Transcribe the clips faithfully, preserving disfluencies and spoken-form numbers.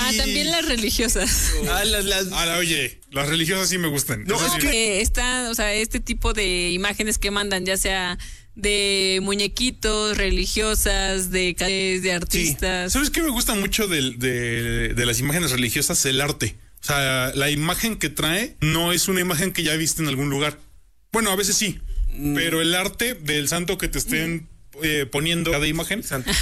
Ah, también las religiosas. Ah, las, las... Ah, oye, las religiosas sí me gustan. No, Esas es sí. Que están, o sea, este tipo de imágenes que mandan, ya sea de muñequitos, religiosas, de de artistas. ¿Sabes qué me gusta mucho de, de, de las imágenes religiosas? El arte. O sea, la imagen que trae no es una imagen que ya viste en algún lugar. Bueno, a veces sí, mm. pero el arte del santo que te estén eh, poniendo cada imagen. Santo.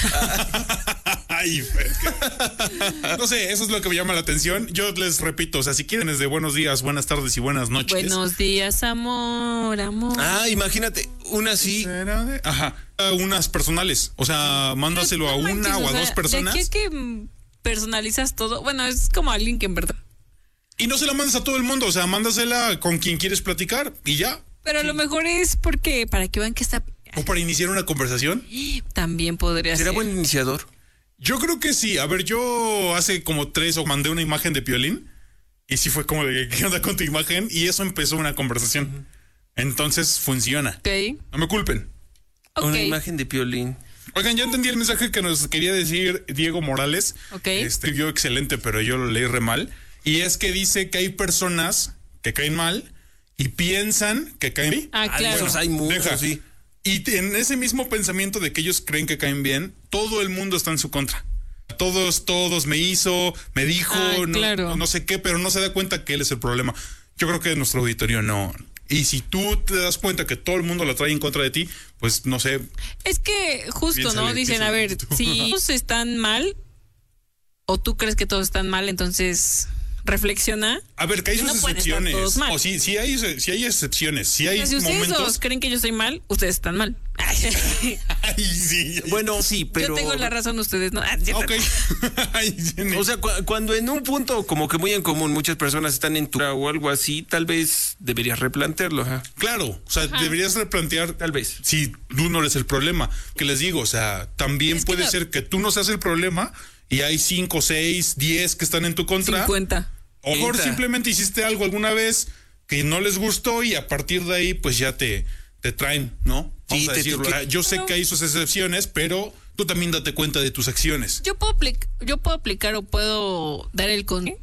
Ay, es que... No sé, eso es lo que me llama la atención. Yo les repito, o sea, si quieren es de buenos días, buenas tardes y buenas noches. Buenos días, amor, amor. Ah, imagínate, una así. Ajá, unas personales. O sea, mándaselo a una manches, o a o sea, dos personas. ¿de qué que personalizas todo? Bueno, es como a Link, en verdad. Y no se la mandas a todo el mundo, o sea, mándasela con quien quieres platicar y ya. Pero a sí. lo mejor es porque, para que vean que está... O para iniciar una conversación. También podría ¿Será ser. buen iniciador? Yo creo que sí. A ver, yo hace como tres o mandé una imagen de Piolín y sí fue como de ¿qué onda con tu imagen? Y eso empezó una conversación. Uh-huh. Entonces funciona. Ok. No me culpen. Okay. Una imagen de Piolín. Oigan, ya entendí el mensaje que nos quería decir Diego Morales. Ok. Este vio excelente, pero yo lo leí re mal. Y es que dice que hay personas que caen mal y piensan que caen bien. Ah, claro. Bueno, hay muchos, Deja. sí. Y en ese mismo pensamiento de que ellos creen que caen bien, todo el mundo está en su contra. Todos, todos me hizo, me dijo, ah, no, claro. no sé qué, pero no se da cuenta que él es el problema. Yo creo que nuestro auditorio no. Y si tú te das cuenta que todo el mundo la trae en contra de ti, pues no sé. Es que justo, piénsale, ¿no? Dicen, a ver, tú. si todos están mal, o tú crees que todos están mal, entonces reflexiona. A ver, que hay sus no excepciones. O o sí, sí hay, sí hay excepciones. Sí hay o sea, si ustedes momentos. dos creen que yo estoy mal, ustedes están mal. Ay, sí. Bueno, sí, pero... Yo tengo la razón, ustedes no. Ah, Ok. Ay, o sea, cu- cuando en un punto como que muy en común muchas personas están en tu o algo así, tal vez deberías replantearlo. Ajá. Claro, o sea, Ajá. deberías replantear, tal vez, si tú no eres el problema. Que les digo, o sea, también puede no... ser que tú no seas el problema y hay cinco, seis, diez que están en tu contra. cincuenta. O mejor simplemente hiciste algo alguna vez que no les gustó y a partir de ahí pues ya te, te traen, ¿no? Vamos sí, a decirlo. Te, te, yo sé pero... que hay sus excepciones, pero tú también date cuenta de tus acciones. Yo puedo, aplic- yo puedo aplicar o puedo dar el consejo.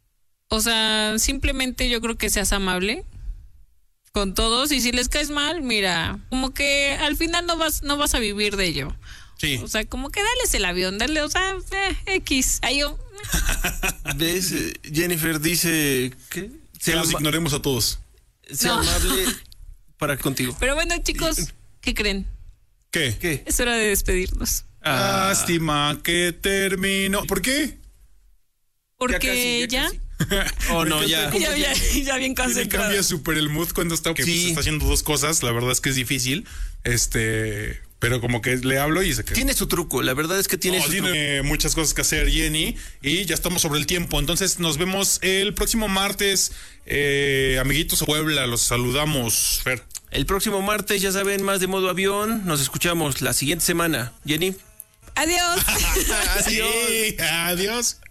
O sea, simplemente yo creo que seas amable con todos y si les caes mal, mira, como que al final no vas, no vas a vivir de ello. Sí. O sea, como que dales el avión, dale, o sea, eh, X. Ahí yo. ¿Ves? Jennifer dice que se los ama- ignoremos a todos. Sea no. amable para contigo. Pero bueno, chicos, ¿qué creen? ¿Qué? ¿Qué? Es hora de despedirnos. Ah. Lástima que terminó. ¿Por qué? Porque ya. ya. Oh, no, ya. Ya, ya, ya bien concentrado. Cambia súper el mood cuando está, que sí. pues, está haciendo dos cosas. La verdad es que es difícil. Este. Pero como que le hablo y se queda. Tiene su truco, la verdad es que tiene no, su tiene truco. muchas cosas que hacer, Jenny, y ya estamos sobre el tiempo. Entonces nos vemos el próximo martes. Eh, amiguitos Puebla, los saludamos, Fer. El próximo martes, ya saben, más de modo avión. Nos escuchamos la siguiente semana. Jenny. Adiós. Adiós. Sí, adiós.